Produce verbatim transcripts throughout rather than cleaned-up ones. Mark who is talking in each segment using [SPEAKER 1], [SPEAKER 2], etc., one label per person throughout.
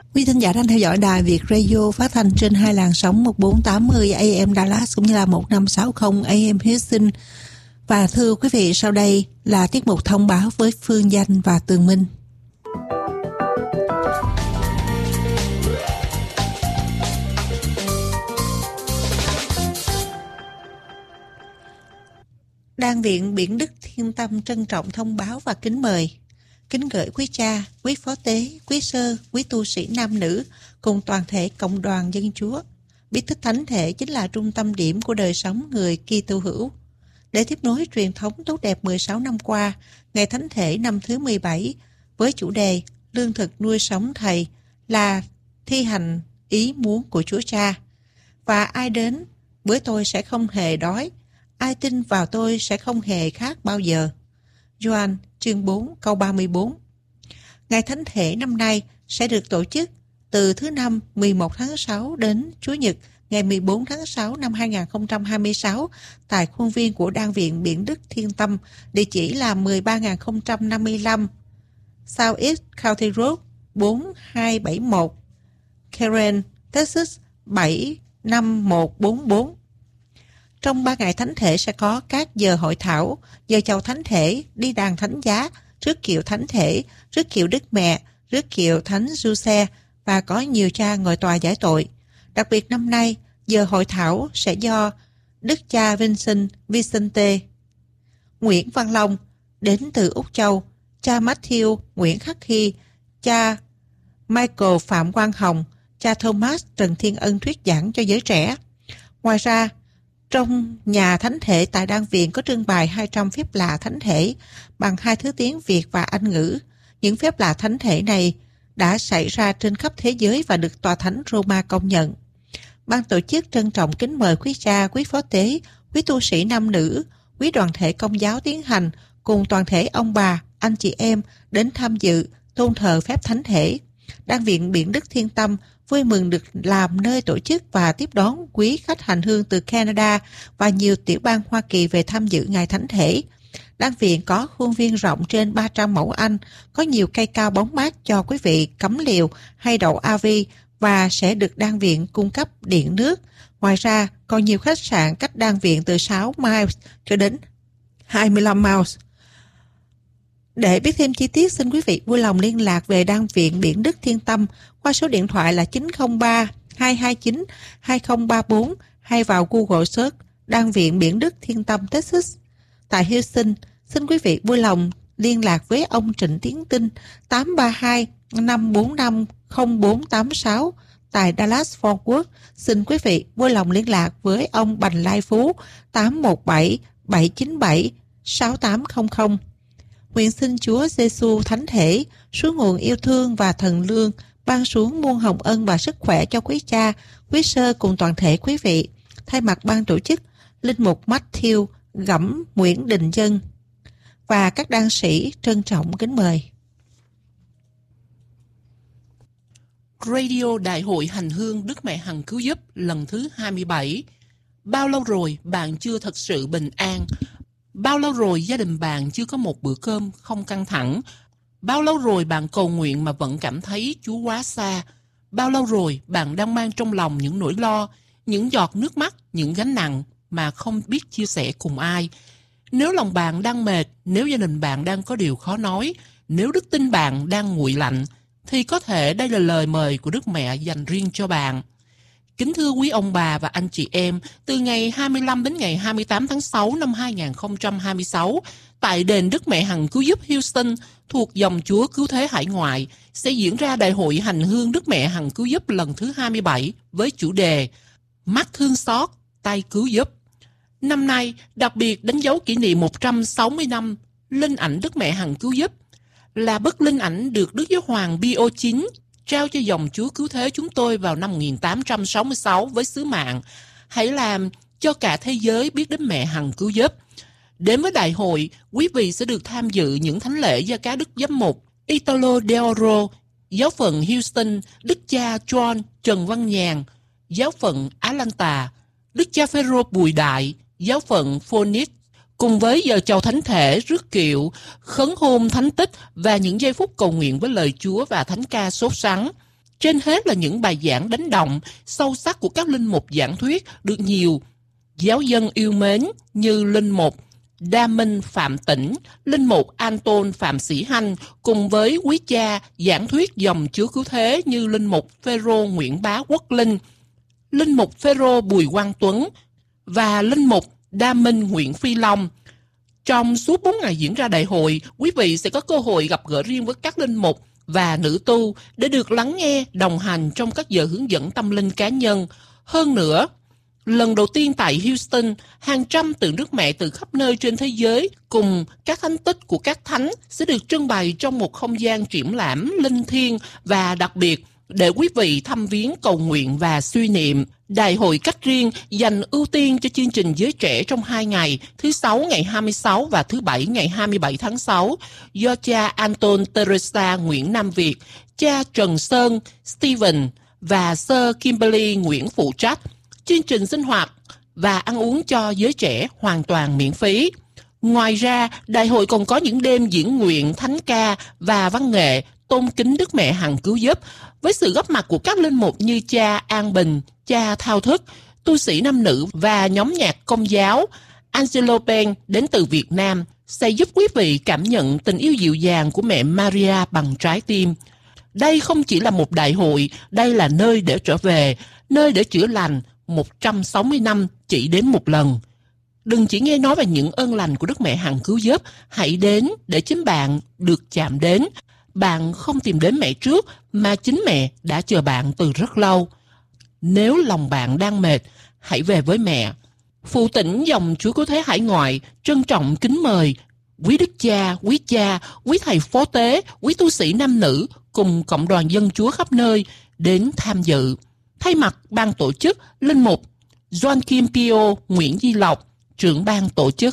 [SPEAKER 1] Quý thính giả đang theo dõi đài Việt Radio phát thanh trên hai làn sóng một bốn tám mươi A M Dallas cũng như là một năm sáu không A M Houston. Và thưa quý vị, sau đây là tiết mục thông báo với Phương Danh và Tường Minh. Đan viện Biển Đức Thiên Tâm trân trọng thông báo và kính mời, kính gửi quý cha, quý phó tế, quý sơ, quý tu sĩ nam nữ cùng toàn thể cộng đoàn dân Chúa. Biết tích thánh thể chính là trung tâm điểm của đời sống người Kitô hữu. Để tiếp nối truyền thống tốt đẹp mười sáu năm qua, ngày thánh thể năm thứ mười bảy với chủ đề Lương thực nuôi sống thầy là thi hành ý muốn của Chúa Cha. Và ai đến với tôi sẽ không hề đói, ai tin vào tôi sẽ không hề khát bao giờ. Gioan chương bốn câu ba mươi bốn. Ngày thánh thể năm nay sẽ được tổ chức từ thứ năm mười một tháng sáu đến Chủ nhật ngày mười bốn tháng sáu năm hai nghìn không trăm hai mươi sáu tại khuôn viên của Đan viện Biển Đức Thiên Tâm, địa chỉ là mười ba nghìn không trăm năm mươi lăm South East County Road bốn hai bảy một, Karen, Texas bảy năm một bốn bốn. Trong ba ngày thánh thể sẽ có các giờ hội thảo, giờ chầu thánh thể, đi đàn thánh giá, rước kiệu thánh thể, rước kiệu Đức Mẹ, rước kiệu Thánh Giuse và có nhiều cha ngồi tòa giải tội. Đặc biệt năm nay, giờ hội thảo sẽ do Đức cha Vincent Vicente Nguyễn Văn Long đến từ Úc Châu, cha Matthew Nguyễn Khắc Hy, cha Michael Phạm Quang Hồng, cha Thomas Trần Thiên Ân thuyết giảng cho giới trẻ. Ngoài ra, trong nhà thánh thể tại Đan viện có trưng bày hai trăm phép lạ thánh thể bằng hai thứ tiếng Việt và Anh ngữ. Những phép lạ thánh thể này đã xảy ra trên khắp thế giới và được Tòa Thánh Roma công nhận. Ban tổ chức trân trọng kính mời quý cha, quý phó tế, quý tu sĩ nam nữ, quý đoàn thể công giáo tiến hành cùng toàn thể ông bà, anh chị em đến tham dự tôn thờ phép thánh thể. Đan viện Biển Đức Thiên Tâm vui mừng được làm nơi tổ chức và tiếp đón quý khách hành hương từ Canada và nhiều tiểu bang Hoa Kỳ về tham dự ngày thánh thể. Đan viện có khuôn viên rộng trên ba trăm mẫu Anh, có nhiều cây cao bóng mát cho quý vị cắm liều hay đậu a vê và sẽ được Đan viện cung cấp điện nước. Ngoài ra, còn nhiều khách sạn cách Đan viện từ sáu miles cho đến hai mươi lăm miles. Để biết thêm chi tiết, xin quý vị vui lòng liên lạc về Đan viện Biển Đức Thiên Tâm qua số điện thoại là chín không ba hai hai chín hai không ba bốn hay vào Google search Đan viện Biển Đức Thiên Tâm Texas. Tại Houston, xin quý vị vui lòng liên lạc với ông Trịnh Tiến Tinh tám ba hai năm bốn năm không bốn tám sáu. Tại Dallas Fort Worth, xin quý vị vui lòng liên lạc với ông Bành Lai Phú tám một bảy bảy chín bảy sáu tám không không. Nguyện xin Chúa Giêsu Thánh Thể, suối nguồn yêu thương và thần lương, ban xuống muôn hồng ân và sức khỏe cho quý cha, quý sơ cùng toàn thể quý vị. Thay mặt ban tổ chức, Linh mục Matthew Gẫm Nguyễn Đình Dân và các đan sĩ trân trọng kính mời.
[SPEAKER 2] Radio Đại hội Hành hương Đức Mẹ Hằng Cứu Giúp lần thứ hai mươi bảy. Bao lâu rồi bạn chưa thật sự bình an? Bao lâu rồi gia đình bạn chưa có một bữa cơm không căng thẳng? Bao lâu rồi bạn cầu nguyện mà vẫn cảm thấy Chúa quá xa? Bao lâu rồi bạn đang mang trong lòng những nỗi lo, những giọt nước mắt, những gánh nặng mà không biết chia sẻ cùng ai? Nếu lòng bạn đang mệt, nếu gia đình bạn đang có điều khó nói, nếu đức tin bạn đang nguội lạnh, thì có thể đây là lời mời của Đức Mẹ dành riêng cho bạn. Kính thưa quý ông bà và anh chị em, từ ngày hai mươi lăm đến ngày hai mươi tám tháng sáu năm hai nghìn không trăm hai mươi sáu, tại đền Đức Mẹ Hằng Cứu Giúp Houston thuộc dòng Chúa Cứu Thế Hải Ngoại sẽ diễn ra Đại hội Hành hương Đức Mẹ Hằng Cứu Giúp lần thứ hai mươi bảy với chủ đề Mắt thương xót, tay cứu giúp. Năm nay, đặc biệt đánh dấu kỷ niệm một trăm sáu mươi năm linh ảnh Đức Mẹ Hằng Cứu Giúp, là bức linh ảnh được Đức Giáo Hoàng Pio chín trao cho dòng Chúa Cứu Thế chúng tôi vào năm một nghìn tám trăm sáu mươi sáu với sứ mạng hãy làm cho cả thế giới biết đến Mẹ Hằng Cứu Giúp. Đến với đại hội, quý vị sẽ được tham dự những thánh lễ do các đức giám mục Italo De Oro, giáo phận Houston, đức cha John Trần Văn Nhàn, giáo phận Atlanta, đức cha Phêrô Bùi Đại, giáo phận Phoenix, cùng với giờ chầu thánh thể, rước kiệu, khấn hôn thánh tích và những giây phút cầu nguyện với lời Chúa và thánh ca sốt sắng. Trên hết là những bài giảng đánh động, sâu sắc của các linh mục giảng thuyết được nhiều giáo dân yêu mến như linh mục Đa Minh Phạm Tĩnh, linh mục Anton Phạm Sĩ Hanh, cùng với quý cha giảng thuyết dòng Chúa Cứu Thế như linh mục Phêrô Nguyễn Bá Quốc Linh, linh mục Phêrô Bùi Quang Tuấn và linh mục Đa Minh Nguyễn Phi Long. Trong suốt bốn ngày diễn ra đại hội, quý vị sẽ có cơ hội gặp gỡ riêng với các linh mục và nữ tu để được lắng nghe, đồng hành trong các giờ hướng dẫn tâm linh cá nhân. Hơn nữa, lần đầu tiên tại Houston, hàng trăm tượng Đức Mẹ từ khắp nơi trên thế giới cùng các thánh tích của các thánh sẽ được trưng bày trong một không gian triển lãm linh thiêng và đặc biệt để quý vị thăm viếng, cầu nguyện và suy niệm. Đại hội cách riêng dành ưu tiên cho chương trình giới trẻ trong hai ngày, thứ Sáu ngày hai mươi sáu và thứ Bảy ngày hai mươi bảy tháng sáu, do cha Anton Teresa Nguyễn Nam Việt, cha Trần Sơn Steven và sơ Kimberly Nguyễn phụ trách. Chương trình sinh hoạt và ăn uống cho giới trẻ hoàn toàn miễn phí. Ngoài ra, đại hội còn có những đêm diễn nguyện, thánh ca và văn nghệ tôn kính Đức Mẹ Hằng Cứu Giúp, với sự góp mặt của các linh mục như cha An Bình, cha Thao Thức, tu sĩ nam nữ và nhóm nhạc Công giáo. Angelo Ben đến từ Việt Nam sẽ giúp quý vị cảm nhận tình yêu dịu dàng của mẹ Maria bằng trái tim. Đây không chỉ là một đại hội, đây là nơi để trở về, nơi để chữa lành, một trăm sáu mươi năm chỉ đến một lần. Đừng chỉ nghe nói về những ơn lành của Đức Mẹ Hằng Cứu Giúp, hãy đến để chính bạn được chạm đến. Bạn không tìm đến mẹ trước, mà chính mẹ đã chờ bạn từ rất lâu. Nếu lòng bạn đang mệt, hãy về với mẹ. Phụ Tĩnh dòng Chúa Cứu Thế hải ngoại trân trọng kính mời quý đức cha, quý cha, quý thầy phó tế, quý tu sĩ nam nữ cùng cộng đoàn dân Chúa khắp nơi đến tham dự. Thay mặt ban tổ chức, linh mục Doan Kim Pio Nguyễn Di Lộc, trưởng ban tổ chức.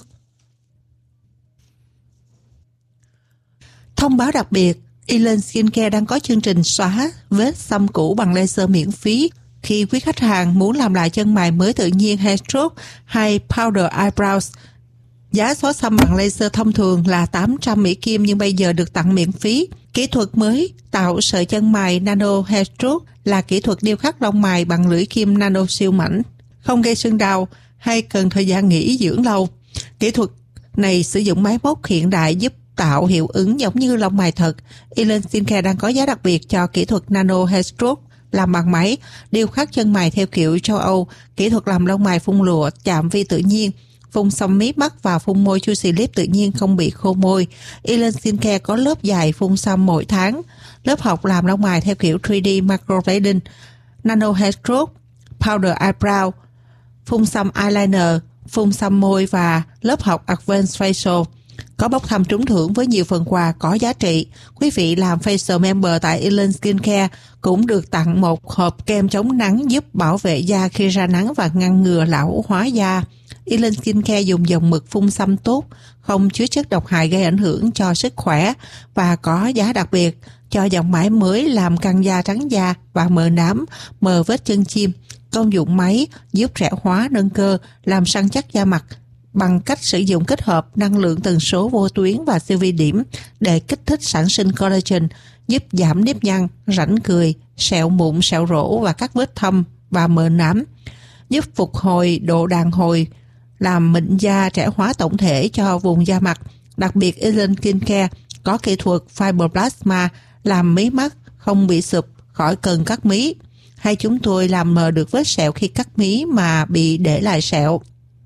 [SPEAKER 1] Thông báo đặc biệt, Elen Skincare đang có chương trình xóa vết xăm cũ bằng laser miễn phí khi quý khách hàng muốn làm lại chân mày mới tự nhiên hair stroke hay powder eyebrows. Giá xóa xăm bằng laser thông thường là tám trăm Mỹ Kim nhưng bây giờ được tặng miễn phí. Kỹ thuật mới tạo sợi chân mày nano hair stroke là kỹ thuật điêu khắc lông mày bằng lưỡi kim nano siêu mảnh, không gây sưng đau hay cần thời gian nghỉ dưỡng lâu. Kỹ thuật này sử dụng máy móc hiện đại giúp tạo hiệu ứng giống như lông mày thật. Elen Skincare đang có giá đặc biệt cho kỹ thuật nano hair stroke làm bằng máy, điêu khắc chân mày theo kiểu châu Âu, kỹ thuật làm lông mày phun lụa chạm vi tự nhiên, phun xăm mí mắt và phun môi juicy lip tự nhiên không bị khô môi. Elen Skincare có lớp dạy phun xăm mỗi tháng, lớp học làm lông mày theo kiểu ba D microblading, nano hair stroke, powder eyebrow, phun xăm eyeliner, phun xăm môi và lớp học advanced facial. Có bốc thăm trúng thưởng với nhiều phần quà có giá trị. Quý vị làm facial member tại Elen Skincare cũng được tặng một hộp kem chống nắng giúp bảo vệ da khi ra nắng và ngăn ngừa lão hóa da. Elen Skincare dùng dòng mực phun xăm tốt, không chứa chất độc hại gây ảnh hưởng cho sức khỏe và có giá đặc biệt cho dòng máy mới làm căng da, trắng da và mờ nám, mờ vết chân chim. Công dụng máy giúp trẻ hóa, nâng cơ, làm săn chắc da mặt bằng cách sử dụng kết hợp năng lượng tần số vô tuyến và siêu vi điểm để kích thích sản sinh collagen, giúp giảm nếp nhăn, rãnh cười, sẹo mụn, sẹo rỗ và các vết thâm và mờ nám, giúp phục hồi độ đàn hồi, làm mịn da, trẻ hóa tổng thể cho vùng da mặt. Đặc biệt, Elen Skincare có kỹ thuật Fibroplasma làm mí mắt không bị sụp, khỏi cần cắt mí, hay chúng tôi làm mờ được vết sẹo khi cắt mí mà bị để lại sẹo.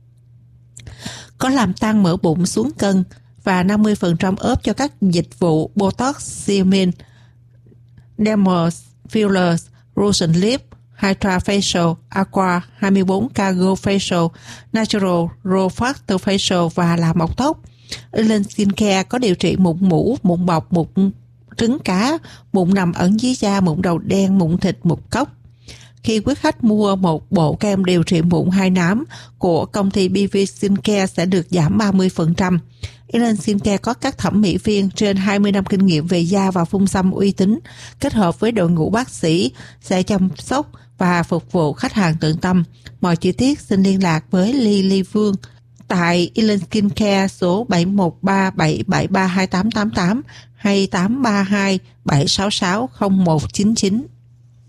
[SPEAKER 1] Có làm tăng mỡ bụng xuống cân và năm mươi phần trăm ốp cho các dịch vụ Botox, Xeomin, Dermal Fillers, Russian Lip, Hydra Facial, Aqua hai mươi bốn Cargo Facial, Natural Raw Factor Facial và làm mọc tóc. Elen Skincare có điều trị mụn mủ, mụn bọc, mụn trứng cá, mụn nằm ẩn dưới da, mụn đầu đen, mụn thịt, mụn cốc. Khi quý khách mua một bộ kem điều trị mụn hai nám của công ty bê vê Skincare sẽ được giảm ba mươi phần trăm. Elen Skincare có các thẩm mỹ viên trên hai mươi năm kinh nghiệm về da và phun xăm uy tín, kết hợp với đội ngũ bác sĩ sẽ chăm sóc và phục vụ khách hàng tận tâm. Mọi chi tiết xin liên lạc với Lily Vương tại Elen Skincare số bảy một ba bảy bảy ba hai tám tám tám hay tám ba hai bảy sáu sáu không một chín chín.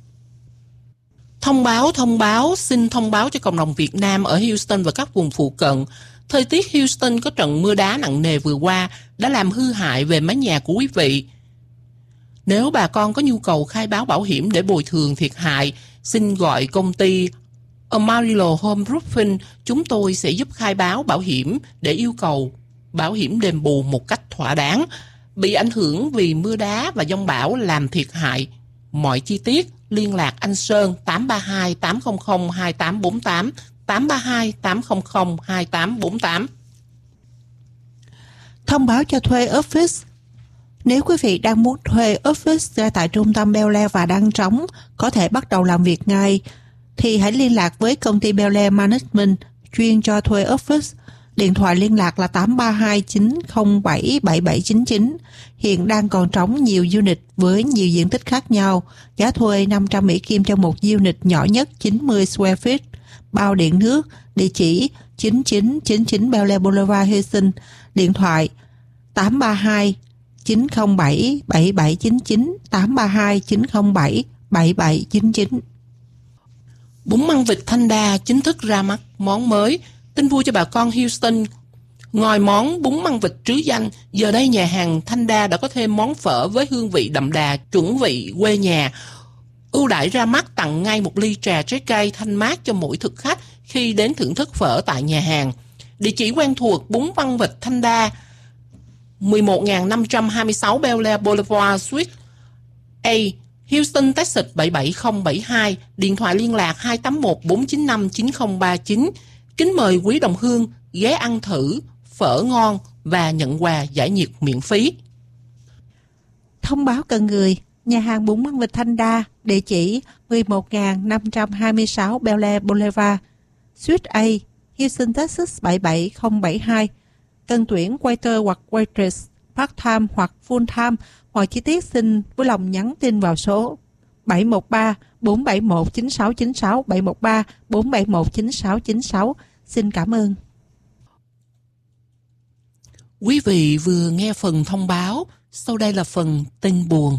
[SPEAKER 2] Thông báo, thông báo, xin thông báo cho cộng đồng Việt Nam ở Houston và các vùng phụ cận. Thời tiết Houston có trận mưa đá nặng nề vừa qua đã làm hư hại về mái nhà của quý vị. Nếu bà con có nhu cầu khai báo bảo hiểm để bồi thường thiệt hại, xin gọi công ty Amarillo Home Roofing. Chúng tôi sẽ giúp khai báo bảo hiểm để yêu cầu bảo hiểm đền bù một cách thỏa đáng. Bị ảnh hưởng vì mưa đá và giông bão làm thiệt hại. Mọi chi tiết liên lạc anh Sơn tám ba hai tám không không hai tám bốn tám, tám ba hai tám không không hai tám bốn tám.
[SPEAKER 1] Thông báo cho thuê office. Nếu quý vị đang muốn thuê office ra tại trung tâm Bel Air và đang trống, có thể bắt đầu làm việc ngay, thì hãy liên lạc với công ty Bel Air Management chuyên cho thuê office. Điện thoại liên lạc là tám ba hai chín không bảy bảy bảy chín chín. Hiện đang còn trống nhiều unit với nhiều diện tích khác nhau. Giá thuê năm trăm Mỹ Kim cho một unit nhỏ nhất chín mươi square feet. Bao điện nước. Địa chỉ chín chín chín chín Bel Air Boulevard, Houston. Điện thoại tám ba hai chín không bảy bảy bảy chín chín, tám ba hai chín không bảy bảy bảy chín chín.
[SPEAKER 2] Bún măng vịt Thanh Đa chính thức ra mắt món mới. Tin vui cho bà con Houston. Ngoài món bún măng vịt trứ danh, giờ đây nhà hàng Thanh Đa đã có thêm món phở với hương vị đậm đà, chuẩn vị quê nhà. Ưu đãi ra mắt tặng ngay một ly trà trái cây thanh mát cho mỗi thực khách khi đến thưởng thức phở tại nhà hàng. Địa chỉ quen thuộc: bún măng vịt Thanh Đa, mười một nghìn năm trăm hai mươi sáu Bel Air Boulevard, Suite A, Houston, Texas bảy bảy không bảy hai. Điện thoại liên lạc hai tám một bốn chín năm chín không ba chín. Kính mời quý đồng hương ghé ăn thử phở ngon và nhận quà giải nhiệt miễn phí.
[SPEAKER 1] Thông báo cần người. Nhà hàng bún măng vịt Thanh Đa, địa chỉ mười một nghìn năm trăm hai mươi sáu Bel Air Boulevard, Suite A, Houston, Texas bảy bảy không bảy hai. Cần tuyển waiter hoặc waitress, part-time hoặc full-time. Mọi chi tiết xin vui lòng nhắn tin vào số bảy một ba bốn bảy một chín sáu chín sáu, bảy một ba bốn bảy một chín sáu chín sáu. Xin cảm ơn.
[SPEAKER 2] Quý vị vừa nghe phần thông báo, sau đây là phần tin buồn.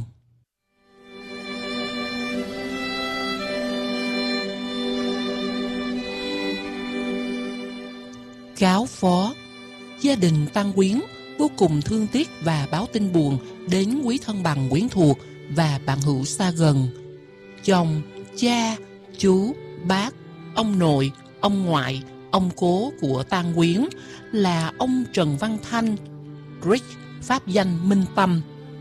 [SPEAKER 2] Cáo phó. Gia đình Tăng Quyến vô cùng thương tiếc và báo tin buồn đến quý thân bằng quyến thuộc và bạn hữu xa gần. Chồng, cha, chú, bác, ông nội, ông ngoại, ông cố của Tăng Quyến là ông Trần Văn Thanh, Rick, pháp danh Minh Tâm.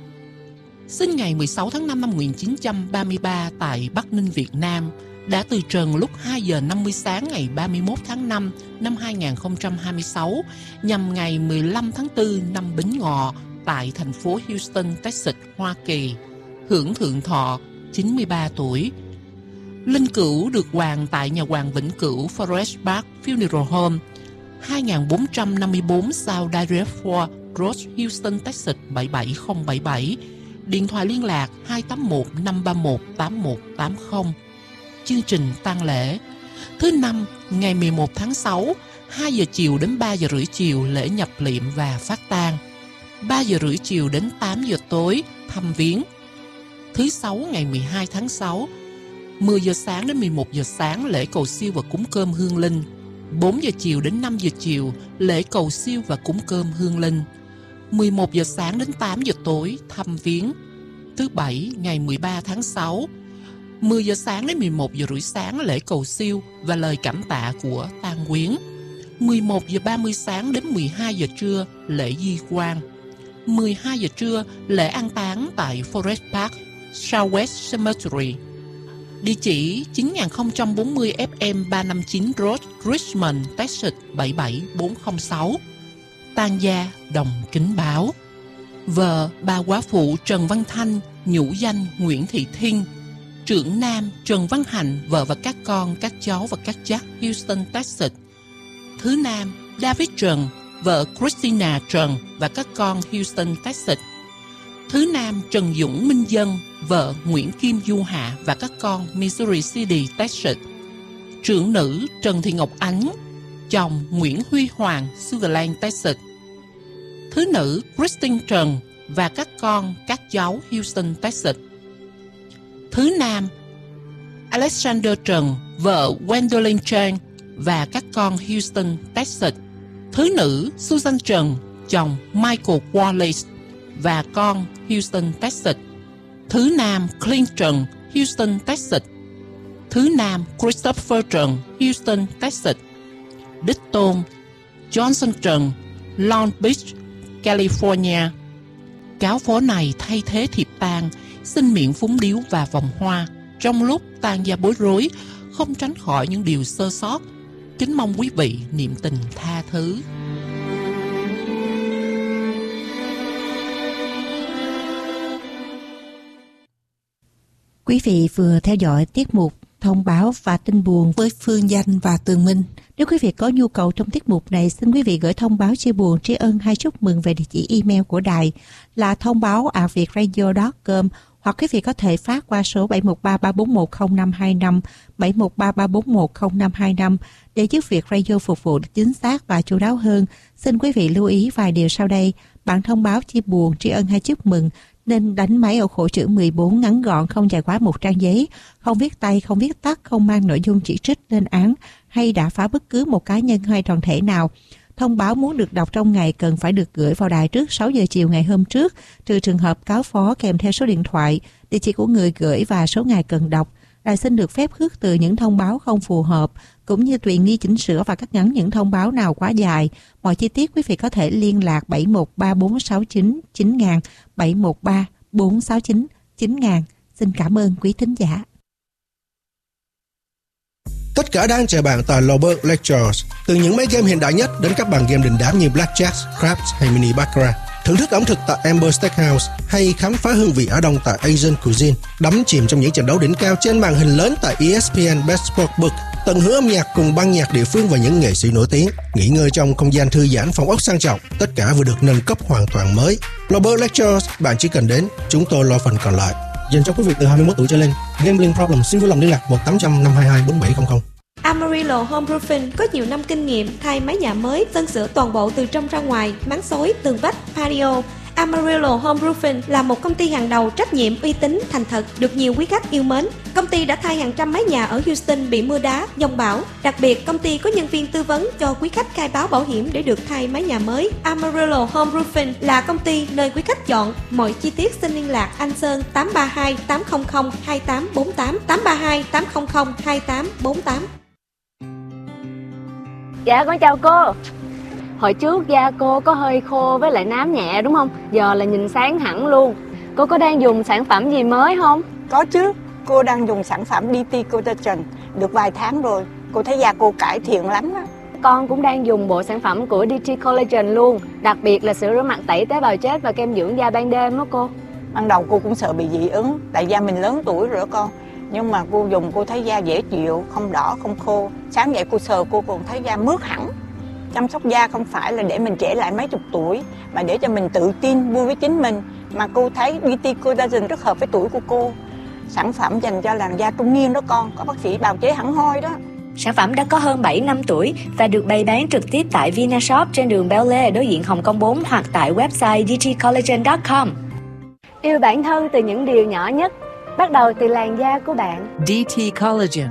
[SPEAKER 2] Sinh ngày mười sáu tháng năm năm một nghìn chín trăm ba mươi ba tại Bắc Ninh, Việt Nam, đã từ trần lúc hai giờ năm mươi sáng ngày ba mươi mốt tháng năm năm hai nghìn không trăm hai mươi sáu nhằm ngày mười lăm tháng tư năm Bính Ngọ tại thành phố Houston, Texas, Hoa Kỳ, hưởng thượng thọ chín mươi ba tuổi. Linh cữu được hoàng tại nhà hoàng Vĩnh Cửu Forest Park Funeral Home, hai nghìn bốn trăm năm mươi bốn South Dalrymple Road, Houston, Texas bảy bảy không bảy bảy. Điện thoại liên lạc hai tám một năm ba một tám một tám không. Chương trình tang lễ: thứ năm ngày mười một tháng sáu, hai giờ chiều đến ba giờ rưỡi chiều lễ nhập liệm và phát tang. ba giờ rưỡi chiều đến tám giờ tối thăm viếng. Thứ sáu ngày mười hai tháng sáu, mười giờ sáng đến mười một giờ sáng lễ cầu siêu và cúng cơm hương linh. bốn giờ chiều đến năm giờ chiều lễ cầu siêu và cúng cơm hương linh. mười một giờ sáng đến tám giờ tối thăm viếng. Thứ bảy ngày mười ba tháng sáu, mười giờ sáng đến mười một giờ rưỡi sáng lễ cầu siêu và lời cảm tạ của tang quyến. mười một giờ ba mươi sáng đến mười hai giờ trưa lễ di quan. mười hai giờ trưa lễ an táng tại Forest Park Southwest Cemetery. Địa chỉ chín nghìn không trăm bốn mươi F M ba năm chín Road, Richmond, Texas bảy bảy bốn không sáu. Tang gia đồng kính báo. Vợ bà quả phụ Trần Văn Thanh, nhũ danh Nguyễn Thị Thiên. Trưởng nam Trần Văn Hạnh, vợ và các con, các cháu và các cháu Houston, Texas. Thứ nam David Trần, vợ Christina Trần và các con Houston, Texas. Thứ nam Trần Dũng Minh Dân, vợ Nguyễn Kim Du Hạ và các con Missouri City, Texas. Trưởng nữ Trần Thị Ngọc Ánh, chồng Nguyễn Huy Hoàng, Sugarland, Texas. Thứ nữ Christine Trần và các con, các cháu Houston, Texas. Thứ nam Alexander Trần, vợ Gwendolyn Chang và các con Houston, Texas. Thứ nữ Susan Trần, chồng Michael Wallace và con Houston, Texas. Thứ nam Clint Trần, Houston, Texas. Thứ nam Christopher Trần, Houston, Texas. Đích tôn Johnson Trần, Long Beach, California. Cáo phó này thay thế thiệp tang, xin miệng phúng điếu và vòng hoa. Trong lúc tang gia bối rối, không tránh khỏi những điều sơ sót. Kính mong quý vị niệm tình tha thứ.
[SPEAKER 1] Quý vị vừa theo dõi tiết mục Thông báo và tin buồn với Phương Danh và Tường Minh. Nếu quý vị có nhu cầu trong tiết mục này, xin quý vị gửi thông báo chia buồn, tri ân hay chúc mừng về địa chỉ email của đài là thông báo a việt radio chấm com, hoặc quý vị có thể phát qua số bảy một ba ba bốn một không năm hai năm, bảy một ba ba bốn một không năm hai năm để giúp việc radio phục vụ chính xác và chu đáo hơn. Xin quý vị lưu ý vài điều sau đây. Bản thông báo chia buồn, tri ân hay chúc mừng nên đánh máy ở khổ chữ mười bốn, ngắn gọn, không dài quá một trang giấy, không viết tay, không viết tắt, không mang nội dung chỉ trích, lên án hay đả phá bất cứ một cá nhân hay đoàn thể nào. Thông báo muốn được đọc trong ngày cần phải được gửi vào đài trước sáu giờ chiều ngày hôm trước, trừ trường hợp cáo phó kèm theo số điện thoại, địa chỉ của người gửi và số ngày cần đọc. Đài xin được phép khước từ những thông báo không phù hợp, cũng như tùy nghi chỉnh sửa và cắt ngắn những thông báo nào quá dài. Mọi chi tiết quý vị có thể liên lạc bảy một ba bốn sáu chín chín nghìn, bảy một ba bốn sáu chín chín nghìn. Xin cảm ơn quý thính giả.
[SPEAKER 3] Tất cả đang chờ bạn tại Lobert Lectures. Từ những máy game hiện đại nhất đến các bàn game đình đám như Blackjack, Craps hay Mini Baccarat. Thưởng thức ẩm thực tại Amber Steakhouse hay khám phá hương vị Á Đông tại Asian Cuisine. Đắm chìm trong những trận đấu đỉnh cao trên màn hình lớn tại E S P N Best Sportsbook. Tận hưởng âm nhạc cùng ban nhạc địa phương và những nghệ sĩ nổi tiếng. Nghỉ ngơi trong không gian thư giãn, phòng ốc sang trọng. Tất cả vừa được nâng cấp hoàn toàn mới. Lobert Lectures, bạn chỉ cần đến, chúng tôi lo phần còn lại. Dành cho quý vị từ hai mươi mốt tuổi trở lên. Gambling problem xin vui lòng liên lạc một tám trăm năm hai hai bốn bảy không không.
[SPEAKER 4] Amarillo Homeproofing có nhiều năm kinh nghiệm thay mái nhà mới, sơn sửa toàn bộ từ trong ra ngoài, máng xối, tường vách, patio. Amarillo Homeproofing là một công ty hàng đầu, trách nhiệm, uy tín, thành thật, được nhiều quý khách yêu mến. Công ty đã thay hàng trăm mái nhà ở Houston bị mưa đá, giông bão. Đặc biệt, công ty có nhân viên tư vấn cho quý khách khai báo bảo hiểm để được thay mái nhà mới. Amarillo Homeproofing là công ty nơi quý khách chọn. Mọi chi tiết xin liên lạc anh Sơn tám ba hai tám không không hai tám bốn tám, tám ba hai tám không không hai tám bốn tám.
[SPEAKER 5] Dạ con chào cô. Hồi trước da cô có hơi khô với lại nám nhẹ đúng không? Giờ là nhìn sáng hẳn luôn. Cô có đang dùng sản phẩm gì mới không?
[SPEAKER 6] Có chứ, cô đang dùng sản phẩm đê tê Collagen được vài tháng rồi. Cô thấy da cô cải thiện lắm đó.
[SPEAKER 5] Con cũng đang dùng bộ sản phẩm của đê tê Collagen luôn. Đặc biệt là sữa rửa mặt tẩy tế bào chết và kem dưỡng da ban đêm đó cô.
[SPEAKER 6] Ban đầu cô cũng sợ bị dị ứng, tại da mình lớn tuổi rồi đó con. Nhưng mà cô dùng cô thấy da dễ chịu, không đỏ, không khô. Sáng dậy cô sờ cô còn thấy da mướt hẳn. Chăm sóc da không phải là để mình trẻ lại mấy chục tuổi, mà để cho mình tự tin, vui với chính mình. Mà cô thấy đê tê Collagen rất hợp với tuổi của cô. Sản phẩm dành cho làn da trung niên đó con, có bác sĩ bào chế hẳn hoi đó.
[SPEAKER 7] Sản phẩm đã có hơn bảy năm tuổi và được bày bán trực tiếp tại Vinashop trên đường Bel Air đối diện Hồng Kông bốn hoặc tại website d t collagen chấm com.
[SPEAKER 5] Yêu bản thân từ những điều nhỏ nhất, bắt đầu từ làn da của bạn.
[SPEAKER 8] đê tê Collagen.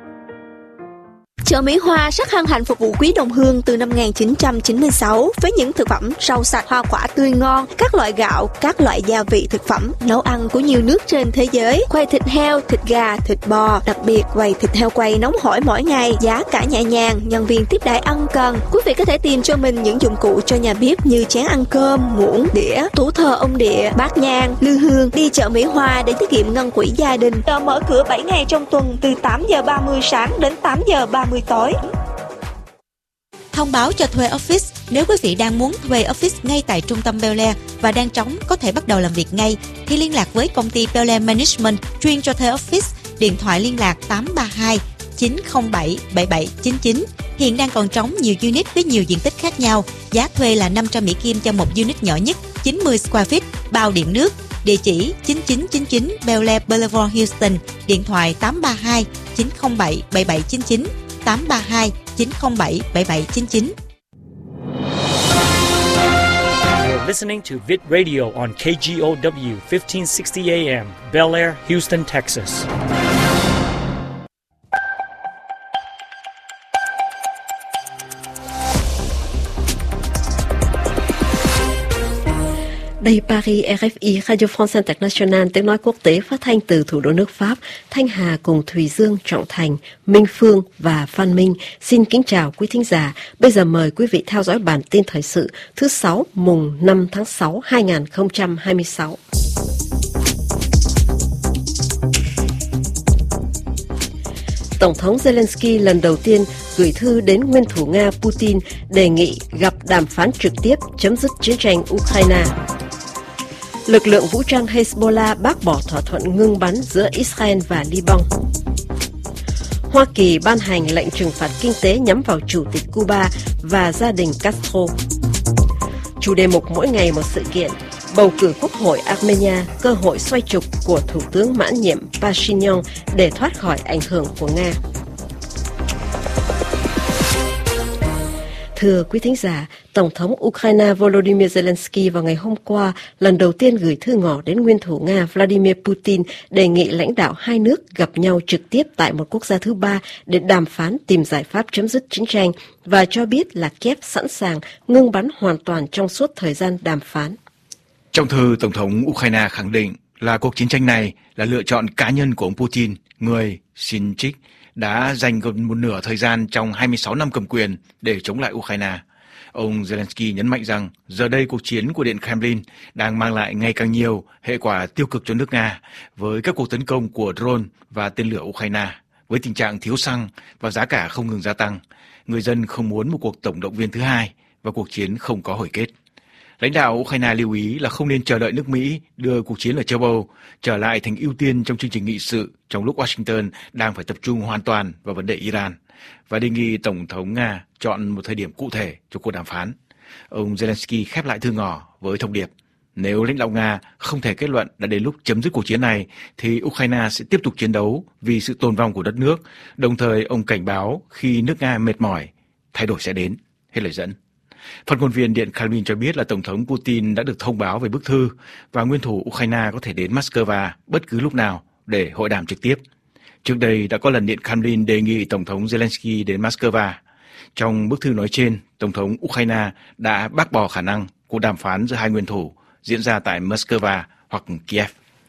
[SPEAKER 4] Chợ Mỹ Hoa sắc hân hạnh phục vụ quý đồng hương từ năm một nghìn chín trăm chín mươi sáu với những thực phẩm rau sạch, hoa quả tươi ngon, các loại gạo, các loại gia vị thực phẩm, nấu ăn của nhiều nước trên thế giới, quay thịt heo, thịt gà, thịt bò, đặc biệt quầy thịt heo quay nóng hổi mỗi ngày, giá cả nhẹ nhàng, nhân viên tiếp đãi ân cần. Quý vị có thể tìm cho mình những dụng cụ cho nhà bếp như chén ăn cơm, muỗng, đĩa, tủ thờ ông địa, bát nhang, lư hương. Đi chợ Mỹ Hoa để tiết kiệm ngân quỹ gia đình. Chợ mở cửa bảy ngày trong tuần từ tám giờ ba mươi sáng đến tám giờ ba mươi tối.
[SPEAKER 1] Thông báo cho thuê office. Nếu quý vị đang muốn thuê office ngay tại trung tâm Bel Air và đang trống có thể bắt đầu làm việc ngay, thì liên lạc với công ty Bel Air Management chuyên cho thuê office. Điện thoại liên lạc tám ba hai chín không bảy bảy bảy chín chín. Hiện đang còn trống nhiều unit với nhiều diện tích khác nhau. Giá thuê là năm trăm Mỹ Kim cho một unit nhỏ nhất, chín mươi square feet, bao điện nước. Địa chỉ chín chín chín chín Bel Air Boulevard, Houston. Điện thoại tám ba hai chín không bảy bảy bảy chín chín, tám ba hai chín không bảy bảy bảy chín chín.
[SPEAKER 9] You're listening to Vit Radio on K G O W fifteen sixty A M, Bel Air, Houston, Texas.
[SPEAKER 8] Đây Paris, rờ ép i, Radio France International, tiếng nói quốc tế phát thanh từ thủ đô nước Pháp. Thanh Hà cùng Thùy Dương, Trọng Thành, Minh Phương và Phan Minh xin kính chào quý thính giả. Bây giờ mời quý vị theo dõi bản tin thời sự thứ sáu mùng năm tháng sáu hai nghìn không trăm hai mươi sáu. Tổng thống Zelensky lần đầu tiên gửi thư đến nguyên thủ Nga Putin đề nghị gặp đàm phán trực tiếp chấm dứt chiến tranh Ukraine. Lực lượng vũ trang Hezbollah bác bỏ thỏa thuận ngưng bắn giữa Israel và Liban. Hoa Kỳ ban hành lệnh trừng phạt kinh tế nhắm vào Chủ tịch Cuba và gia đình Castro. Chủ đề mục mỗi ngày một sự kiện, bầu cử Quốc hội Armenia, cơ hội xoay trục của Thủ tướng mãn nhiệm Pashinyan để thoát khỏi ảnh hưởng của Nga. Thưa quý thính giả, Tổng thống Ukraine Volodymyr Zelensky vào ngày hôm qua lần đầu tiên gửi thư ngỏ đến nguyên thủ Nga Vladimir Putin đề nghị lãnh đạo hai nước gặp nhau trực tiếp tại một quốc gia thứ ba để đàm phán tìm giải pháp chấm dứt chiến tranh và cho biết là Kiev sẵn sàng ngưng bắn hoàn toàn trong suốt thời gian đàm phán.
[SPEAKER 10] Trong thư, Tổng thống Ukraine khẳng định là cuộc chiến tranh này là lựa chọn cá nhân của ông Putin, người Sinchik đã dành gần một nửa thời gian trong hai mươi sáu năm cầm quyền để chống lại Ukraine. Ông Zelensky nhấn mạnh rằng giờ đây cuộc chiến của Điện Kremlin đang mang lại ngày càng nhiều hệ quả tiêu cực cho nước Nga với các cuộc tấn công của drone và tên lửa Ukraine, với tình trạng thiếu xăng và giá cả không ngừng gia tăng. Người dân không muốn một cuộc tổng động viên thứ hai và cuộc chiến không có hồi kết. Lãnh đạo Ukraine lưu ý là không nên chờ đợi nước Mỹ đưa cuộc chiến ở châu Âu trở lại thành ưu tiên trong chương trình nghị sự trong lúc Washington đang phải tập trung hoàn toàn vào vấn đề Iran và đề nghị Tổng thống Nga chọn một thời điểm cụ thể cho cuộc đàm phán. Ông Zelensky khép lại thư ngỏ với thông điệp: nếu lãnh đạo Nga không thể kết luận đã đến lúc chấm dứt cuộc chiến này thì Ukraine sẽ tiếp tục chiến đấu vì sự tồn vong của đất nước. Đồng thời ông cảnh báo khi nước Nga mệt mỏi, thay đổi sẽ đến. Hết lời dẫn. Phát ngôn viên Điện Kremlin cho biết là Tổng thống Putin đã được thông báo về bức thư và nguyên thủ Ukraine có thể đến Moscow bất cứ lúc nào để hội đàm trực tiếp. Trước đây đã có lần Điện Kremlin đề nghị Tổng thống Zelensky đến Moscow. Trong bức thư nói trên, Tổng thống Ukraine đã bác bỏ khả năng cuộc đàm phán giữa hai nguyên thủ diễn ra tại Moscow hoặc Kiev.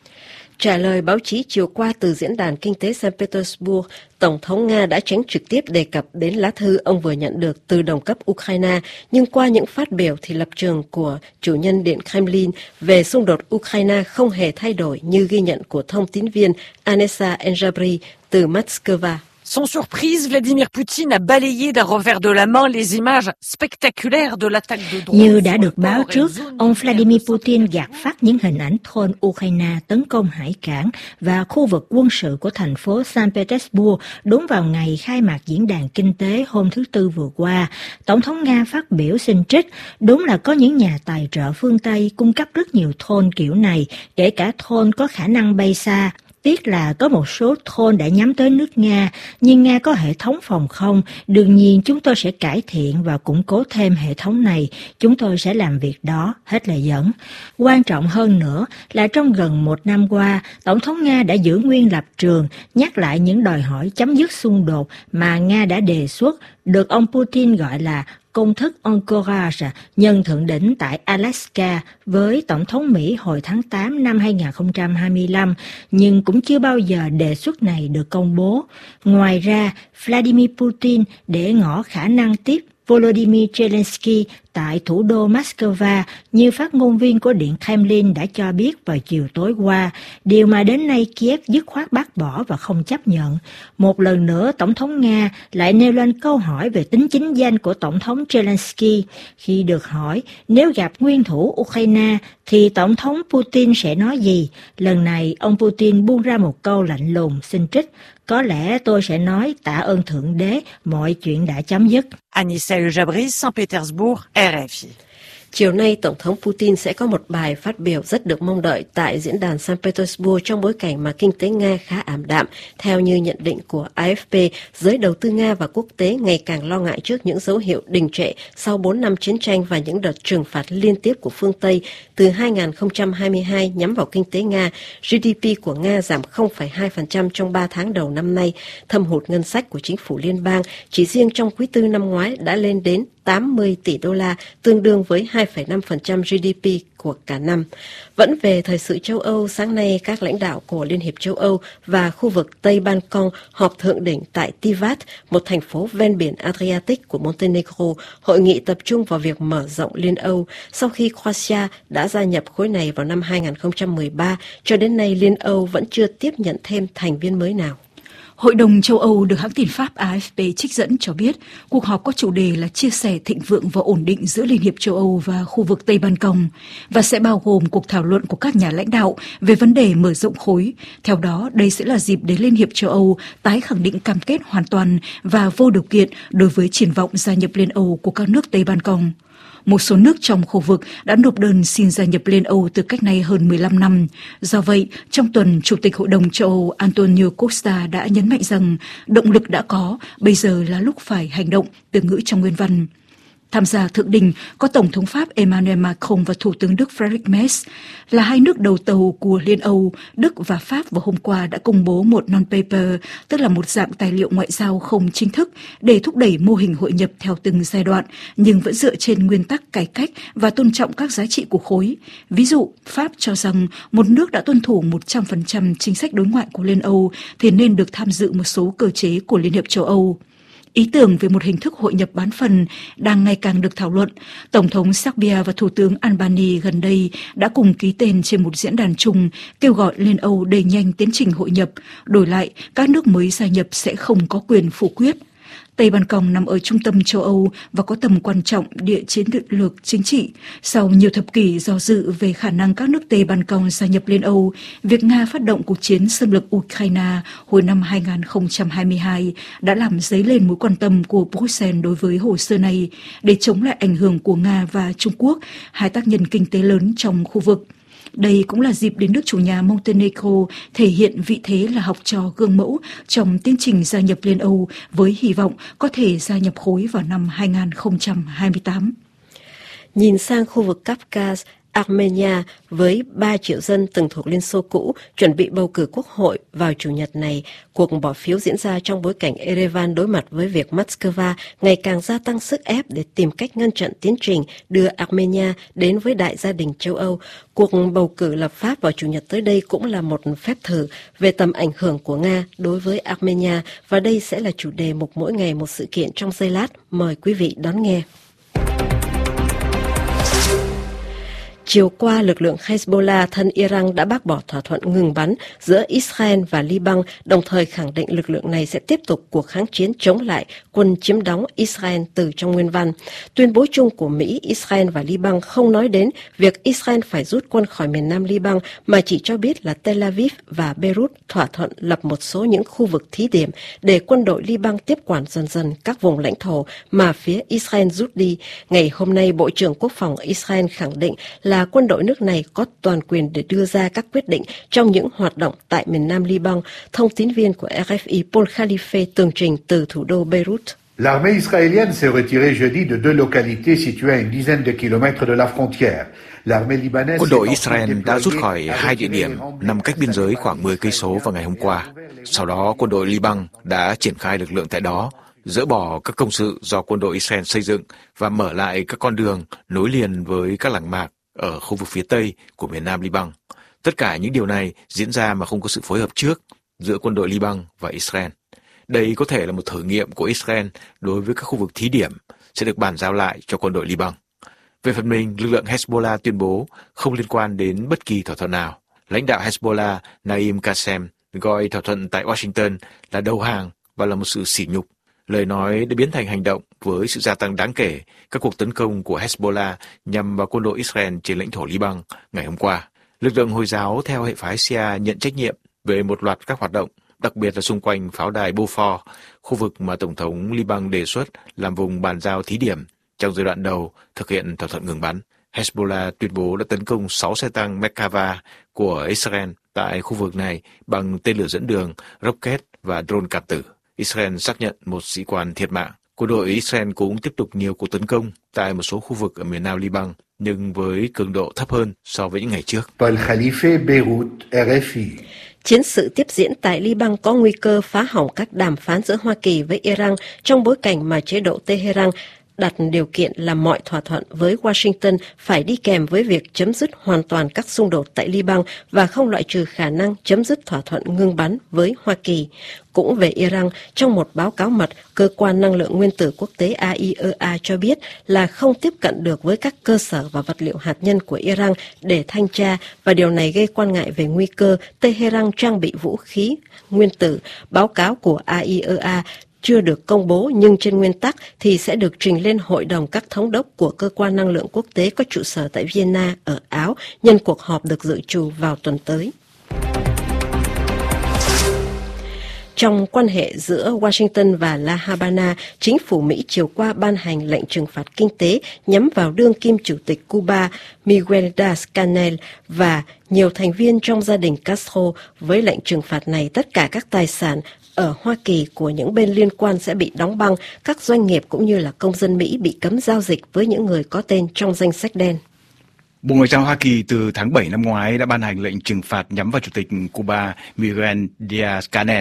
[SPEAKER 8] Trả lời báo chí chiều qua từ Diễn đàn Kinh tế Saint Petersburg, Tổng thống Nga đã tránh trực tiếp đề cập đến lá thư ông vừa nhận được từ đồng cấp Ukraine, nhưng qua những phát biểu thì lập trường của chủ nhân Điện Kremlin về xung đột Ukraine không hề thay đổi như ghi nhận của thông tín viên Anessa Enjabri từ Moscow.
[SPEAKER 11] Sans surprise, Vladimir Putin a balayé d'un revers de la main les images spectaculaires de l'attaque de drone.
[SPEAKER 12] Như đã được báo trước, ông Vladimir Putin gạt phát những hình ảnh drone Ukraine tấn công hải cảng và khu vực quân sự của thành phố Saint Petersburg đúng vào ngày khai mạc diễn đàn kinh tế hôm thứ Tư vừa qua. Tổng thống Nga phát biểu xin trích, đúng là có những nhà tài trợ phương Tây cung cấp rất nhiều drone kiểu này, kể cả drone có khả năng bay xa. Tiếc là có một số drone đã nhắm tới nước Nga, nhưng Nga có hệ thống phòng không. Đương nhiên chúng tôi sẽ cải thiện và củng cố thêm hệ thống này. Chúng tôi sẽ làm việc đó, hết lời dẫn. Quan trọng hơn nữa là trong gần một năm qua, Tổng thống Nga đã giữ nguyên lập trường, nhắc lại những đòi hỏi chấm dứt xung đột mà Nga đã đề xuất, được ông Putin gọi là công thức Encourage nhân thượng đỉnh tại Alaska với Tổng thống Mỹ hồi tháng tám năm hai nghìn không trăm hai mươi lăm, nhưng cũng chưa bao giờ đề xuất này được công bố. Ngoài ra, Vladimir Putin để ngỏ khả năng tiếp Volodymyr Zelensky tại thủ đô Moscow như phát ngôn viên của Điện Kremlin đã cho biết vào chiều tối qua, điều mà đến nay Kiev dứt khoát bác bỏ và không chấp nhận. Một lần nữa, Tổng thống Nga lại nêu lên câu hỏi về tính chính danh của Tổng thống Zelensky. Khi được hỏi nếu gặp nguyên thủ Ukraine thì Tổng thống Putin sẽ nói gì, lần này ông Putin buông ra một câu lạnh lùng, xin trích: có lẽ tôi sẽ nói tạ ơn Thượng Đế, mọi chuyện đã chấm dứt.
[SPEAKER 11] Anissa Enjabri, Saint Petersburg, rờ ép i.
[SPEAKER 8] Chiều nay, Tổng thống Putin sẽ có một bài phát biểu rất được mong đợi tại diễn đàn Saint Petersburg trong bối cảnh mà kinh tế Nga khá ảm đạm. Theo như nhận định của a ép pê, giới đầu tư Nga và quốc tế ngày càng lo ngại trước những dấu hiệu đình trệ sau bốn năm chiến tranh và những đợt trừng phạt liên tiếp của phương Tây. Từ hai nghìn không trăm hai mươi hai nhắm vào kinh tế Nga, giê đê pê của Nga giảm không phẩy hai phần trăm trong ba tháng đầu năm nay. Thâm hụt ngân sách của chính phủ liên bang chỉ riêng trong quý tư năm ngoái đã lên đến tám mươi tỷ đô la, tương đương với hai phẩy năm phần trăm giê đê pê của cả năm. Vẫn về thời sự châu Âu, sáng nay các lãnh đạo của Liên hiệp châu Âu và khu vực Tây Ban Căng họp thượng đỉnh tại Tivat, một thành phố ven biển Adriatic của Montenegro. Hội nghị tập trung vào việc mở rộng Liên Âu sau khi Croatia đã gia nhập khối này vào năm hai nghìn không trăm mười ba. Cho đến nay, Liên Âu vẫn chưa tiếp nhận thêm thành viên mới nào.
[SPEAKER 13] Hội đồng châu Âu được hãng tin Pháp a ép pê trích dẫn cho biết cuộc họp có chủ đề là chia sẻ thịnh vượng và ổn định giữa Liên hiệp châu Âu và khu vực Tây Ban Căng và sẽ bao gồm cuộc thảo luận của các nhà lãnh đạo về vấn đề mở rộng khối. Theo đó, đây sẽ là dịp để Liên hiệp châu Âu tái khẳng định cam kết hoàn toàn và vô điều kiện đối với triển vọng gia nhập Liên Âu của các nước Tây Ban Căng. Một số nước trong khu vực đã nộp đơn xin gia nhập Liên Âu từ cách nay hơn mười lăm năm. Do vậy, trong tuần, Chủ tịch Hội đồng châu Âu Antonio Costa đã nhấn mạnh rằng động lực đã có, bây giờ là lúc phải hành động, từ ngữ trong nguyên văn. Tham gia thượng đỉnh có Tổng thống Pháp Emmanuel Macron và Thủ tướng Đức Friedrich Merz. Là hai nước đầu tàu của Liên Âu, Đức và Pháp vào hôm qua đã công bố một non-paper, tức là một dạng tài liệu ngoại giao không chính thức để thúc đẩy mô hình hội nhập theo từng giai đoạn, nhưng vẫn dựa trên nguyên tắc cải cách và tôn trọng các giá trị của khối. Ví dụ, Pháp cho rằng một nước đã tuân thủ một trăm phần trăm chính sách đối ngoại của Liên Âu thì nên được tham dự một số cơ chế của Liên hiệp châu Âu. Ý tưởng về một hình thức hội nhập bán phần đang ngày càng được thảo luận. Tổng thống Serbia và Thủ tướng Albania gần đây đã cùng ký tên trên một diễn đàn chung kêu gọi Liên Âu đẩy nhanh tiến trình hội nhập. Đổi lại, các nước mới gia nhập sẽ không có quyền phủ quyết. Tây Ban Căng nằm ở trung tâm châu Âu và có tầm quan trọng địa chiến lược chính trị. Sau nhiều thập kỷ do dự về khả năng các nước Tây Ban Căng gia nhập Liên Âu, việc Nga phát động cuộc chiến xâm lược Ukraine hồi năm hai nghìn không trăm hai mươi hai đã làm dấy lên mối quan tâm của Bruxelles đối với hồ sơ này để chống lại ảnh hưởng của Nga và Trung Quốc, hai tác nhân kinh tế lớn trong khu vực. Đây cũng là dịp để nước chủ nhà Montenegro thể hiện vị thế là học trò gương mẫu trong tiến trình gia nhập Liên Âu với hy vọng có thể gia nhập khối vào năm hai nghìn không trăm hai mươi tám.
[SPEAKER 8] Nhìn sang khu vực Kafkaz, Armenia với ba triệu dân từng thuộc Liên Xô cũ chuẩn bị bầu cử quốc hội vào Chủ nhật này. Cuộc bỏ phiếu diễn ra trong bối cảnh Erevan đối mặt với việc Moscow ngày càng gia tăng sức ép để tìm cách ngăn chặn tiến trình đưa Armenia đến với đại gia đình châu Âu. Cuộc bầu cử lập pháp vào Chủ nhật tới đây cũng là một phép thử về tầm ảnh hưởng của Nga đối với Armenia, và đây sẽ là chủ đề mục mỗi ngày một sự kiện trong giây lát. Mời quý vị đón nghe. Chiều qua, lực lượng Hezbollah thân Iran đã bác bỏ thỏa thuận ngừng bắn giữa Israel và Liban, đồng thời khẳng định lực lượng này sẽ tiếp tục cuộc kháng chiến chống lại quân chiếm đóng Israel từ trong nguyên văn. Tuyên bố chung của Mỹ, Israel và Liban không nói đến việc Israel phải rút quân khỏi miền nam Liban, mà chỉ cho biết là Tel Aviv và Beirut thỏa thuận lập một số những khu vực thí điểm để quân đội Liban tiếp quản dần dần các vùng lãnh thổ mà phía Israel rút đi. Ngày hôm nay, Bộ trưởng Quốc phòng Israel khẳng định là là quân đội nước này có toàn quyền để đưa ra các quyết định trong những hoạt động tại miền nam Liban. Thông tín viên của rờ ép i Paul Khalife tường trình từ thủ đô Beirut.
[SPEAKER 14] L'armée israélienne s'est retirée jeudi de deux localités situées à une dizaine de kilomètres de la frontière.
[SPEAKER 10] Quân đội Israel đã rút khỏi hai địa điểm nằm cách biên giới khoảng mười cây số vào ngày hôm qua. Sau đó, quân đội Liban đã triển khai lực lượng tại đó, dỡ bỏ các công sự do quân đội Israel xây dựng và mở lại các con đường nối liền với các làng mạc ở khu vực phía tây của miền nam Liban. Tất cả những điều này diễn ra mà không có sự phối hợp trước giữa quân đội Liban và Israel. Đây có thể là một thử nghiệm của Israel đối với các khu vực thí điểm sẽ được bàn giao lại cho quân đội Liban. Về phần mình, lực lượng Hezbollah tuyên bố không liên quan đến bất kỳ thỏa thuận nào. Lãnh đạo Hezbollah Naim Qassem gọi thỏa thuận tại Washington là đầu hàng và là một sự sỉ nhục. Lời nói đã biến thành hành động với sự gia tăng đáng kể các cuộc tấn công của Hezbollah nhằm vào quân đội Israel trên lãnh thổ Liban ngày hôm qua. Lực lượng Hồi giáo theo hệ phái Shia nhận trách nhiệm về một loạt các hoạt động, đặc biệt là xung quanh pháo đài Beaufort, khu vực mà Tổng thống Liban đề xuất làm vùng bàn giao thí điểm trong giai đoạn đầu thực hiện thỏa thuận ngừng bắn. Hezbollah tuyên bố đã tấn công sáu xe tăng Merkava của Israel tại khu vực này bằng tên lửa dẫn đường, rocket và drone cảm tử. Israel xác nhận một sĩ quan thiệt mạng. Quân đội Israel cũng tiếp tục nhiều cuộc tấn công tại một số khu vực ở miền nam Liban, nhưng với cường độ thấp hơn so với những ngày trước.
[SPEAKER 14] Paul Khalife, Beirut, rờ ép i.
[SPEAKER 8] Chiến sự tiếp diễn tại Liban có nguy cơ phá hỏng các đàm phán giữa Hoa Kỳ với Iran trong bối cảnh mà chế độ Tehran đặt điều kiện là mọi thỏa thuận với Washington phải đi kèm với việc chấm dứt hoàn toàn các xung đột tại Liban và không loại trừ khả năng chấm dứt thỏa thuận ngưng bắn với Hoa Kỳ. Cũng về Iran, trong một báo cáo mật, Cơ quan Năng lượng Nguyên tử Quốc tế A I E A cho biết là không tiếp cận được với các cơ sở và vật liệu hạt nhân của Iran để thanh tra, và điều này gây quan ngại về nguy cơ Tehran trang bị vũ khí nguyên tử. Báo cáo của A I E A chưa được công bố, nhưng trên nguyên tắc thì sẽ được trình lên Hội đồng các thống đốc của Cơ quan Năng lượng Quốc tế có trụ sở tại Vienna ở Áo nhân cuộc họp được dự trù vào tuần tới. Trong quan hệ giữa Washington và La Habana, chính phủ Mỹ chiều qua ban hành lệnh trừng phạt kinh tế nhắm vào đương kim chủ tịch Cuba Miguel Díaz-Canel và nhiều thành viên trong gia đình Castro. Với lệnh trừng phạt này, tất cả các tài sản ở Hoa Kỳ của những bên liên quan sẽ bị đóng băng, các doanh nghiệp cũng như là công dân Mỹ bị cấm giao dịch với những người có tên trong danh sách đen.
[SPEAKER 10] Bộ Ngoại giao Hoa Kỳ từ tháng bảy năm ngoái đã ban hành lệnh trừng phạt nhắm vào chủ tịch Cuba Miguel Díaz-Canel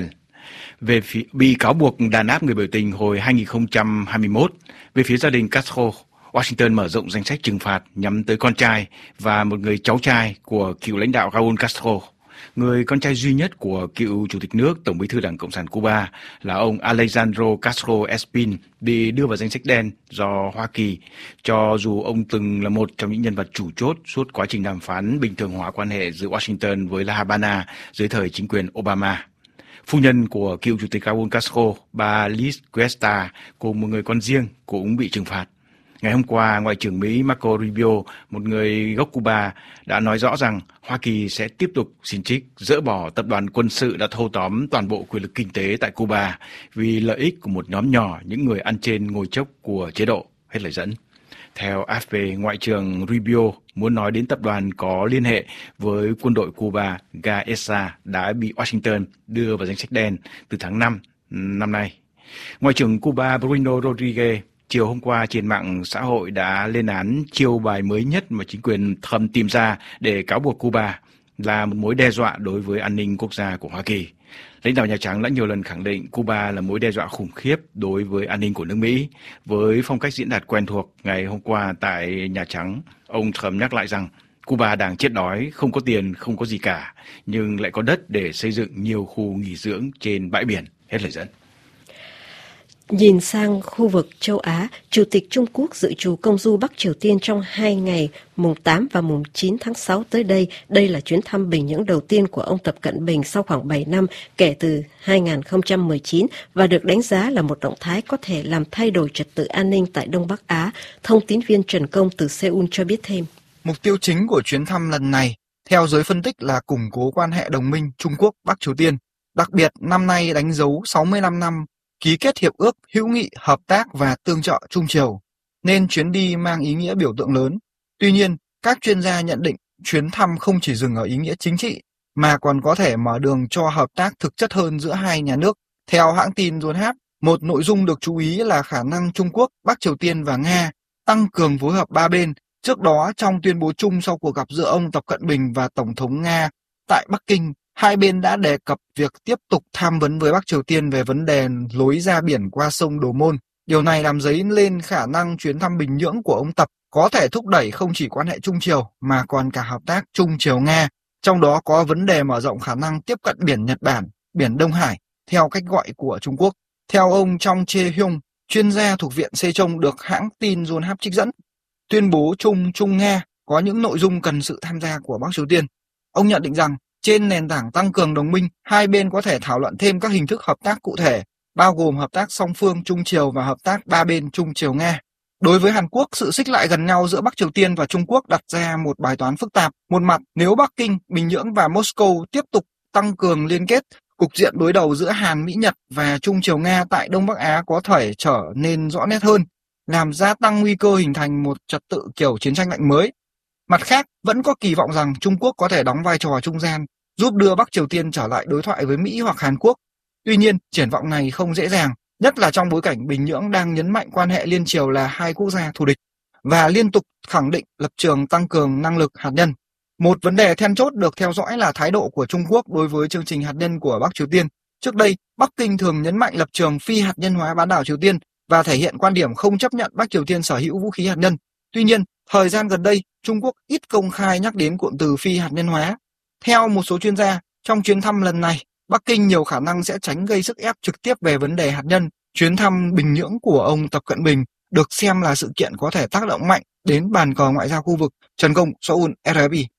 [SPEAKER 10] về phía, bị cáo buộc đàn áp người biểu tình hồi hai nghìn không trăm hai mươi mốt. Về phía gia đình Castro, Washington mở rộng danh sách trừng phạt nhắm tới con trai và một người cháu trai của cựu lãnh đạo Raúl Castro. Người con trai duy nhất của cựu chủ tịch nước, Tổng bí thư Đảng Cộng sản Cuba là ông Alejandro Castro Espín bị đưa vào danh sách đen do Hoa Kỳ, cho dù ông từng là một trong những nhân vật chủ chốt suốt quá trình đàm phán bình thường hóa quan hệ giữa Washington với La Habana dưới thời chính quyền Obama. Phu nhân của cựu chủ tịch Raúl Castro, bà Liz Cuesta, cùng một người con riêng cũng bị trừng phạt. Ngày hôm qua, Ngoại trưởng Mỹ Marco Rubio, một người gốc Cuba, đã nói rõ rằng Hoa Kỳ sẽ tiếp tục xin trích dỡ bỏ tập đoàn quân sự đã thâu tóm toàn bộ quyền lực kinh tế tại Cuba vì lợi ích của một nhóm nhỏ những người ăn trên ngồi chốc của chế độ. Hết lời dẫn. Theo a ép pê, Ngoại trưởng Rubio muốn nói đến tập đoàn có liên hệ với quân đội Cuba Gaesa đã bị Washington đưa vào danh sách đen từ tháng năm năm nay. Ngoại trưởng Cuba Bruno Rodriguez chiều hôm qua trên mạng xã hội đã lên án chiêu bài mới nhất mà chính quyền Trump tìm ra để cáo buộc Cuba là một mối đe dọa đối với an ninh quốc gia của Hoa Kỳ. Lãnh đạo Nhà Trắng đã nhiều lần khẳng định Cuba là mối đe dọa khủng khiếp đối với an ninh của nước Mỹ. Với phong cách diễn đạt quen thuộc, ngày hôm qua tại Nhà Trắng, ông Trump nhắc lại rằng Cuba đang chết đói, không có tiền, không có gì cả, nhưng lại có đất để xây dựng nhiều khu nghỉ dưỡng trên bãi biển. Hết lời dẫn.
[SPEAKER 8] Nhìn sang khu vực châu Á, Chủ tịch Trung Quốc dự trù công du Bắc Triều Tiên trong hai ngày mùng tám và mùng chín tháng sáu tới đây. Đây là chuyến thăm Bình Nhưỡng đầu tiên của ông Tập Cận Bình sau khoảng bảy năm kể từ hai nghìn không trăm mười chín và được đánh giá là một động thái có thể làm thay đổi trật tự an ninh tại Đông Bắc Á. Thông tín viên Trần Công từ Seoul cho biết thêm.
[SPEAKER 15] Mục tiêu chính của chuyến thăm lần này, theo giới phân tích, là củng cố quan hệ đồng minh Trung Quốc-Bắc Triều Tiên. Đặc biệt, năm nay đánh dấu sáu mươi lăm năm ký kết hiệp ước hữu nghị, hợp tác và tương trợ Trung Triều, nên chuyến đi mang ý nghĩa biểu tượng lớn. Tuy nhiên, các chuyên gia nhận định chuyến thăm không chỉ dừng ở ý nghĩa chính trị, mà còn có thể mở đường cho hợp tác thực chất hơn giữa hai nhà nước. Theo hãng tin Yonhap, một nội dung được chú ý là khả năng Trung Quốc, Bắc Triều Tiên và Nga tăng cường phối hợp ba bên. Trước đó, trong tuyên bố chung sau cuộc gặp giữa ông Tập Cận Bình và Tổng thống Nga tại Bắc Kinh, hai bên đã đề cập việc tiếp tục tham vấn với Bắc Triều Tiên về vấn đề lối ra biển qua sông Đồ Môn. Điều này làm dấy lên khả năng chuyến thăm Bình Nhưỡng của ông Tập có thể thúc đẩy không chỉ quan hệ Trung Triều mà còn cả hợp tác Trung Triều-Nga, trong đó có vấn đề mở rộng khả năng tiếp cận biển Nhật Bản, biển Đông Hải, theo cách gọi của Trung Quốc. Theo ông Trong Che-hyung, chuyên gia thuộc Viện Sejong được hãng tin Yonhap trích dẫn, tuyên bố chung Trung-Nga có những nội dung cần sự tham gia của Bắc Triều Tiên. Ông nhận định rằng, trên nền tảng tăng cường đồng minh, hai bên có thể thảo luận thêm các hình thức hợp tác cụ thể, bao gồm hợp tác song phương Trung Triều và hợp tác ba bên Trung Triều-Nga. Đối với Hàn Quốc, sự xích lại gần nhau giữa Bắc Triều Tiên và Trung Quốc đặt ra một bài toán phức tạp. Một mặt, nếu Bắc Kinh, Bình Nhưỡng và Moscow tiếp tục tăng cường liên kết, cục diện đối đầu giữa Hàn, Mỹ, Nhật và Trung Triều-Nga tại Đông Bắc Á có thể trở nên rõ nét hơn, làm gia tăng nguy cơ hình thành một trật tự kiểu chiến tranh lạnh mới. Mặt khác, vẫn có kỳ vọng rằng Trung Quốc có thể đóng vai trò trung gian, giúp đưa Bắc Triều Tiên trở lại đối thoại với Mỹ hoặc Hàn Quốc. Tuy nhiên, triển vọng này không dễ dàng, nhất là trong bối cảnh Bình Nhưỡng đang nhấn mạnh quan hệ liên triều là hai quốc gia thù địch và liên tục khẳng định lập trường tăng cường năng lực hạt nhân. Một vấn đề then chốt được theo dõi là thái độ của Trung Quốc đối với chương trình hạt nhân của Bắc Triều Tiên. Trước đây, Bắc Kinh thường nhấn mạnh lập trường phi hạt nhân hóa bán đảo Triều Tiên, và thể hiện quan điểm không chấp nhận Bắc Triều Tiên sở hữu vũ khí hạt nhân. Tuy nhiên, thời gian gần đây, Trung Quốc ít công khai nhắc đến cụm từ phi hạt nhân hóa. Theo một số chuyên gia, trong chuyến thăm lần này, Bắc Kinh nhiều khả năng sẽ tránh gây sức ép trực tiếp về vấn đề hạt nhân. Chuyến thăm Bình Nhưỡng của ông Tập Cận Bình được xem là sự kiện có thể tác động mạnh đến bàn cờ ngoại giao khu vực. Trần Công, Seoul, rờ ép i.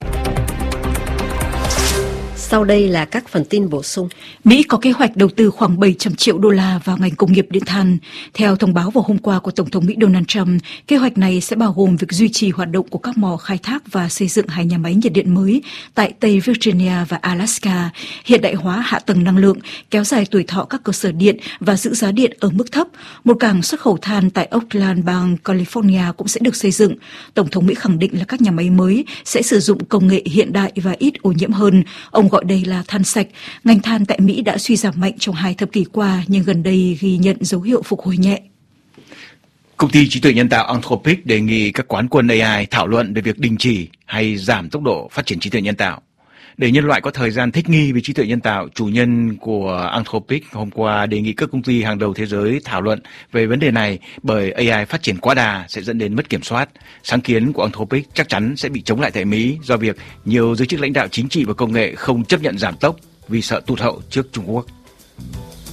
[SPEAKER 8] Sau đây là các phần tin bổ sung.
[SPEAKER 13] Mỹ có kế hoạch đầu tư khoảng bảy trăm triệu đô la vào ngành công nghiệp điện than. Theo thông báo vào hôm qua của Tổng thống Mỹ Donald Trump, kế hoạch này sẽ bao gồm việc duy trì hoạt động của các mỏ khai thác và xây dựng hai nhà máy nhiệt điện mới tại Tây Virginia và Alaska, hiện đại hóa hạ tầng năng lượng, kéo dài tuổi thọ các cơ sở điện và giữ giá điện ở mức thấp. Một cảng xuất khẩu than tại Oakland, bang California cũng sẽ được xây dựng. Tổng thống Mỹ khẳng định là các nhà máy mới sẽ sử dụng công nghệ hiện đại và ít ô nhiễm hơn. Ông gọi đây là than sạch. Ngành than tại Mỹ đã suy giảm mạnh trong hai thập kỷ qua, nhưng gần đây ghi nhận dấu hiệu phục hồi nhẹ.
[SPEAKER 10] Công ty trí tuệ nhân tạo Anthropic đề nghị các quán quân a i thảo luận về việc đình chỉ hay giảm tốc độ phát triển trí tuệ nhân tạo. Để nhân loại có thời gian thích nghi với trí tuệ nhân tạo, chủ nhân của Anthropic hôm qua đề nghị các công ty hàng đầu thế giới thảo luận về vấn đề này, bởi a i phát triển quá đà sẽ dẫn đến mất kiểm soát. Sáng kiến của Anthropic chắc chắn sẽ bị chống lại tại Mỹ do việc nhiều giới chức lãnh đạo chính trị và công nghệ không chấp nhận giảm tốc vì sợ tụt hậu trước Trung Quốc.